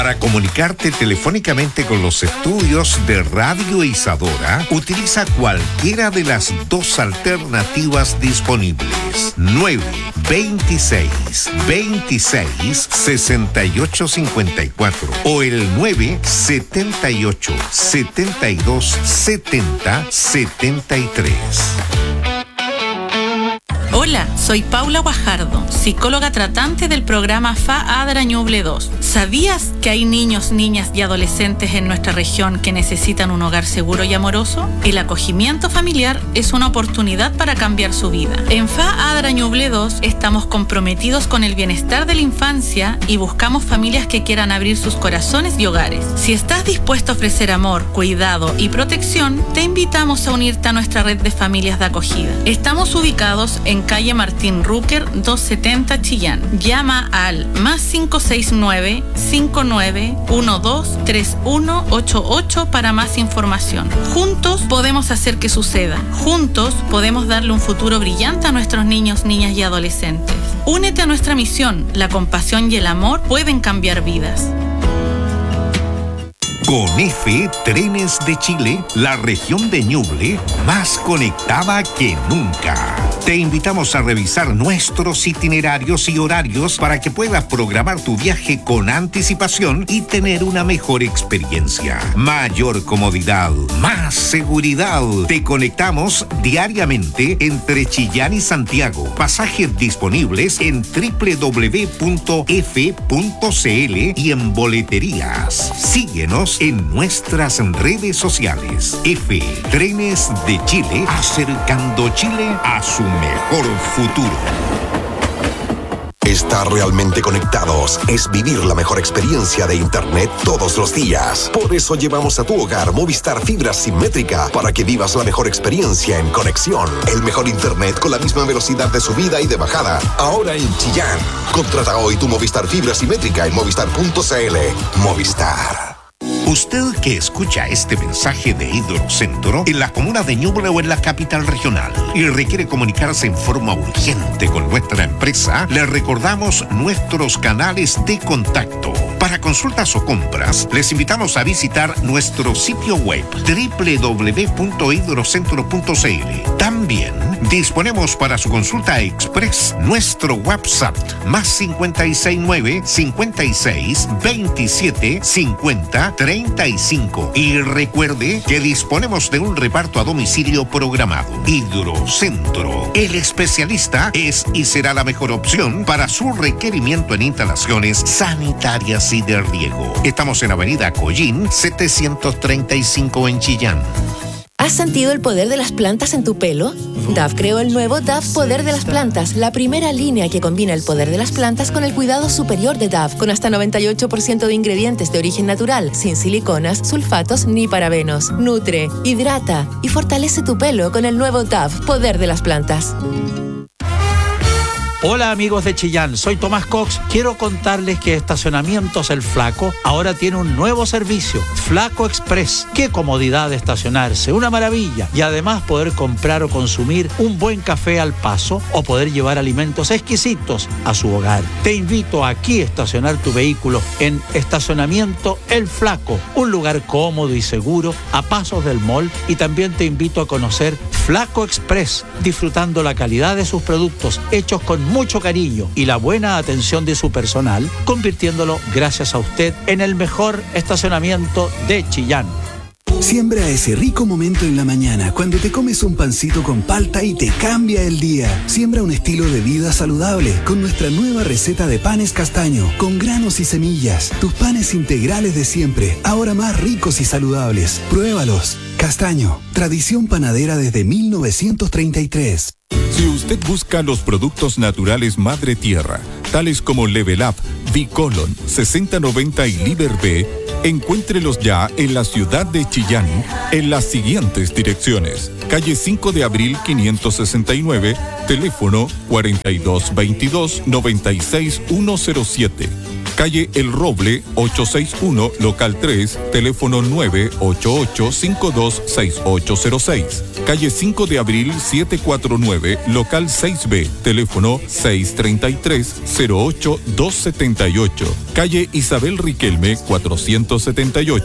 Para comunicarte telefónicamente con los estudios de Radio Isadora, utiliza cualquiera de las dos alternativas disponibles. 926-26-6854 o el 978-72-70-73. Hola, soy Paula Guajardo, psicóloga tratante del programa FA Adra Ñuble 2. ¿Sabías que hay niños, niñas y adolescentes en nuestra región que necesitan un hogar seguro y amoroso? El acogimiento familiar es una oportunidad para cambiar su vida. En FA Adra Ñuble 2 estamos comprometidos con el bienestar de la infancia y buscamos familias que quieran abrir sus corazones y hogares. Si estás dispuesto a ofrecer amor, cuidado y protección, te invitamos a unirte a nuestra red de familias de acogida. Estamos ubicados en calle Martín Rúquer 270 Chillán. Llama al +569 5912 3188 para más información. Juntos podemos hacer que suceda. Juntos podemos darle un futuro brillante a nuestros niños, niñas y adolescentes. Únete a nuestra misión. La compasión y el amor pueden cambiar vidas. Con F, Trenes de Chile, la región de Ñuble más conectada que nunca. Te invitamos a revisar nuestros itinerarios y horarios para que puedas programar tu viaje con anticipación y tener una mejor experiencia. Mayor comodidad, más seguridad. Te conectamos diariamente entre Chillán y Santiago. Pasajes disponibles en www.f.cl y en boleterías. Síguenos en nuestras redes sociales. F, Trenes de Chile, acercando Chile a su mejor futuro. Estar realmente conectados es vivir la mejor experiencia de Internet todos los días. Por eso llevamos a tu hogar Movistar Fibra Simétrica para que vivas la mejor experiencia en conexión. El mejor Internet con la misma velocidad de subida y de bajada. Ahora en Chillán. Contrata hoy tu Movistar Fibra Simétrica en movistar.cl. Movistar. Usted que escucha este mensaje de Hidrocentro en la comuna de Ñuble o en la capital regional y requiere comunicarse en forma urgente con nuestra empresa, le recordamos nuestros canales de contacto. Para consultas o compras, les invitamos a visitar nuestro sitio web www.hidrocentro.cl. También disponemos para su consulta express nuestro WhatsApp +569 56 27 50 35. Y recuerde que disponemos de un reparto a domicilio programado. Hidrocentro, el especialista es y será la mejor opción para su requerimiento en instalaciones sanitarias y de riego. Estamos en Avenida Collín 735 en Chillán. ¿Has sentido el poder de las plantas en tu pelo? Dove creó el nuevo Dove Poder de las Plantas, la primera línea que combina el poder de las plantas con el cuidado superior de Dove, con hasta 98% de ingredientes de origen natural, sin siliconas, sulfatos ni parabenos. Nutre, hidrata y fortalece tu pelo con el nuevo Dove Poder de las Plantas. Hola amigos de Chillán, soy Tomás Cox. Quiero contarles que Estacionamientos El Flaco ahora tiene un nuevo servicio, Flaco Express. ¡Qué comodidad de estacionarse! ¡Una maravilla! Y además poder comprar o consumir un buen café al paso o poder llevar alimentos exquisitos a su hogar. Te invito aquí a estacionar tu vehículo en Estacionamiento El Flaco, un lugar cómodo y seguro a pasos del mall, y también te invito a conocer Flaco Express, disfrutando la calidad de sus productos hechos con mucho cariño y la buena atención de su personal, convirtiéndolo, gracias a usted, en el mejor estacionamiento de Chillán. Siembra ese rico momento en la mañana cuando te comes un pancito con palta y te cambia el día. Siembra un estilo de vida saludable con nuestra nueva receta de panes castaño, con granos y semillas. Tus panes integrales de siempre, ahora más ricos y saludables. Pruébalos. Castaño, tradición panadera desde 1933. Si usted busca los productos naturales Madre Tierra, tales como Level Up, Bicolon, 6090 y Liber B, encuéntrelos ya en la ciudad de Chillán en las siguientes direcciones: calle 5 de abril 569, teléfono 4222-96107. Calle El Roble, 861, local 3, teléfono 988-526806. Calle 5 de Abril, 749, local 6B, teléfono 633-08278. Calle Isabel Riquelme, 478.